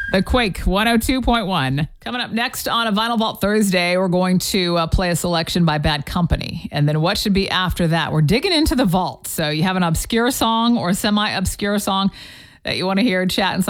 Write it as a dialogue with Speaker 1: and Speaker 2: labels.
Speaker 1: The Quake 102.1. Coming up next on a Vinyl Vault Thursday, we're going to play a selection by Bad Company. And then what should be after that? We're digging into the vault. So you have an obscure song or semi-obscure song that you want to hear, chat and